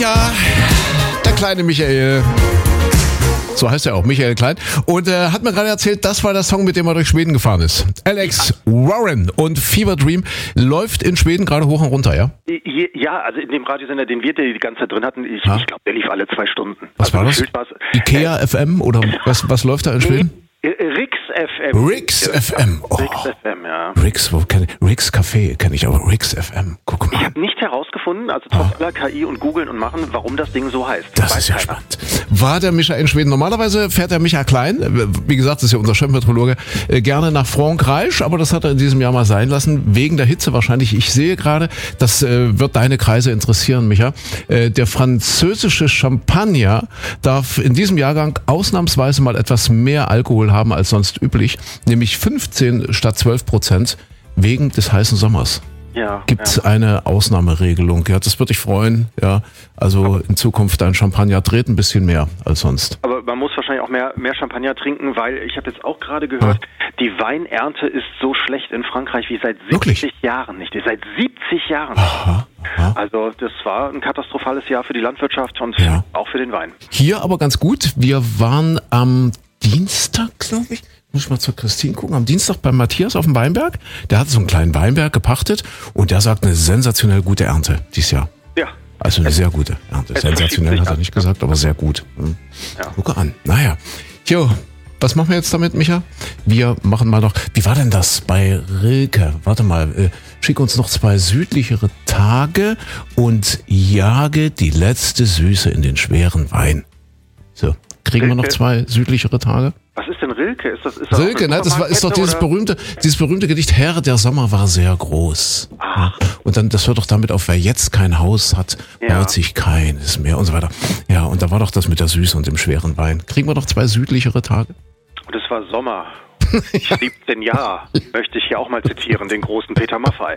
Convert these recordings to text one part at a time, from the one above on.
Micha, der kleine Michael. So heißt er auch, Michael Klein. Und hat mir gerade erzählt, das war der Song, mit dem er durch Schweden gefahren ist. Alex Warren und Fever Dream läuft in Schweden gerade hoch und runter, ja? Ja, also in dem Radiosender, den wir die ganze Zeit drin hatten, ich glaube, der lief alle 2 Stunden. Was war das? Ikea FM oder was läuft da in Schweden? Rix FM. Rix FM. Oh. Rix FM, ja. Rix Café kenne ich, aber Rix FM. Guck mal. Ich habe nicht herausgefunden, also trotz aller KI und Googeln und Machen, warum das Ding so heißt. Das ist ja spannend. War der Micha in Schweden? Normalerweise fährt der Micha Klein, wie gesagt, das ist ja unser Chefmeteorologe, gerne nach Frankreich, aber das hat er in diesem Jahr mal sein lassen, wegen der Hitze wahrscheinlich. Ich sehe gerade, das wird deine Kreise interessieren, Micha. Der französische Champagner darf in diesem Jahrgang ausnahmsweise mal etwas mehr Alkohol haben als sonst üblich, nämlich 15 statt 12% wegen des heißen Sommers. Ja, Gibt es eine Ausnahmeregelung? Ja, das würde dich freuen. Ja, also in Zukunft dein Champagner dreht ein bisschen mehr als sonst. Aber man muss wahrscheinlich auch mehr Champagner trinken, weil ich habe jetzt auch gerade gehört, die Weinernte ist so schlecht in Frankreich wie seit 70 Jahren nicht. Seit 70 Jahren nicht. Aha. Also das war ein katastrophales Jahr für die Landwirtschaft und auch für den Wein. Hier aber ganz gut. Wir waren am Dienstag, glaube ich. Muss ich mal zur Christine gucken. Am Dienstag bei Matthias auf dem Weinberg. Der hat so einen kleinen Weinberg gepachtet und der sagt eine sensationell gute Ernte dieses Jahr. Ja. Also eine sehr gute Ernte. Sensationell hat er nicht gesagt, aber sehr gut. Ja. Gucke an. Naja. Jo, was machen wir jetzt damit, Micha? Wir machen mal noch, wie war denn das bei Rilke? Warte mal, schick uns noch 2 südlichere Tage und jage die letzte Süße in den schweren Wein. So, kriegen wir noch 2 südlichere Tage? Was ist denn Rilke? Ist das Rilke, ne? Das ist doch dieses berühmte Gedicht, Herr, der Sommer war sehr groß. Ach. Und dann, das hört doch damit auf, wer jetzt kein Haus hat, baut sich keines mehr und so weiter. Ja, und da war doch das mit der Süße und dem schweren Wein. Kriegen wir noch 2 südlichere Tage? Und es war Sommer. 17 Jahre, möchte ich hier auch mal zitieren, den großen Peter Maffay.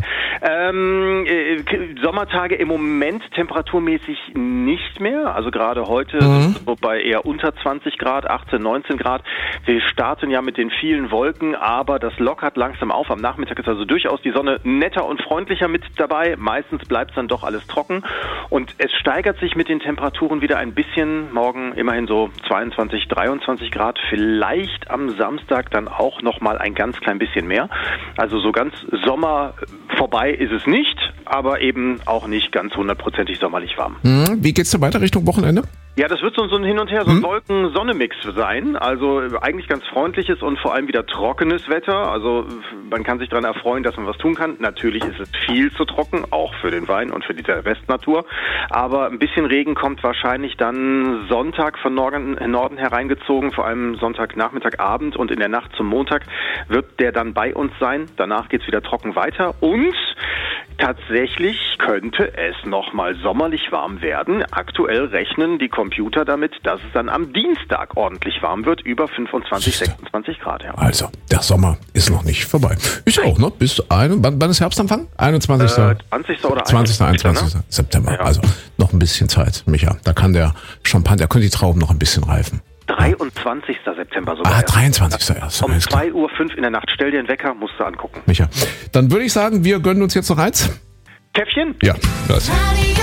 Sommertage im Moment temperaturmäßig nicht mehr, also gerade heute bei eher unter 20 Grad, 18, 19 Grad. Wir starten ja mit den vielen Wolken, aber das lockert langsam auf. Am Nachmittag ist also durchaus die Sonne netter und freundlicher mit dabei. Meistens bleibt es dann doch alles trocken und es steigert sich mit den Temperaturen wieder ein bisschen. Morgen immerhin so 22, 23 Grad, vielleicht am Samstag dann auch noch mal ein ganz klein bisschen mehr. Also so ganz Sommer vorbei ist es nicht, aber eben auch nicht ganz 100%ig sommerlich warm. Wie geht's denn weiter Richtung Wochenende? Ja, das wird so ein Hin und Her, so ein Wolken-Sonne-Mix sein. Also eigentlich ganz freundliches und vor allem wieder trockenes Wetter. Also man kann sich daran erfreuen, dass man was tun kann. Natürlich ist es viel zu trocken, auch für den Wein und für die Westnatur. Aber ein bisschen Regen kommt wahrscheinlich dann Sonntag von Norden hereingezogen, vor allem Sonntagnachmittag, Abend und in der Nacht zum Montag wird der dann bei uns sein. Danach geht's wieder trocken weiter und tatsächlich könnte es nochmal sommerlich warm werden. Aktuell rechnen die Computer damit, dass es dann am Dienstag ordentlich warm wird, über 25, 26 Grad. Ja. Also, der Sommer ist noch nicht vorbei. Ist auch, ne? Wann ist Herbstanfang? 21. 20. oder 21. September. Ja. Also noch ein bisschen Zeit, Micha. Da kann der Champagner, da können die Trauben noch ein bisschen reifen. 23. September sogar. 23. erst. Um 2:05 Uhr in der Nacht. Stell dir einen Wecker, musst du angucken. Micha, dann würde ich sagen, wir gönnen uns jetzt noch eins. Käffchen? Ja, das.